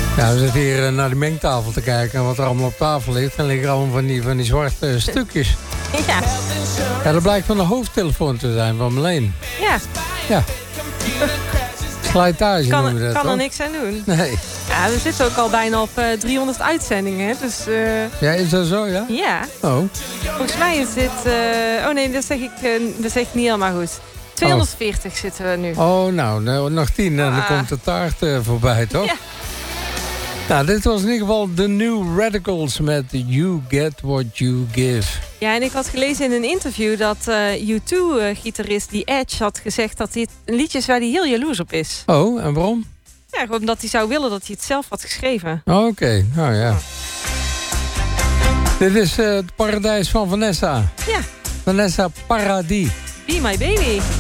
Ja, we zitten hier naar de mengtafel te kijken en wat er allemaal op tafel ligt. En liggen allemaal van die zwarte stukjes. Ja. Ja, dat blijkt van de hoofdtelefoon te zijn van Marleen. Ja. Ja. Slijtage noemen we dat. Kan er niks aan doen. Nee. Ja, we zitten ook al bijna op 300 uitzendingen. Hè? Dus, ja, is dat zo, ja? Ja. Oh. Volgens mij is dit... oh nee, dat zeg ik niet helemaal goed. 240 zitten we nu. Oh, nou nog 10 en dan komt de taart voorbij, toch? Ja. Nou, dit was in ieder geval de New Radicals met You Get What You Give. Ja, en ik had gelezen in een interview dat U2-gitarist die Edge had gezegd dat dit een liedje is waar hij heel jaloers op is. Oh, en waarom? Ja, gewoon omdat hij zou willen dat hij het zelf had geschreven. Oh, oké, nou ja. Dit is het paradijs van Vanessa. Ja. Vanessa Paradis. Be My Baby.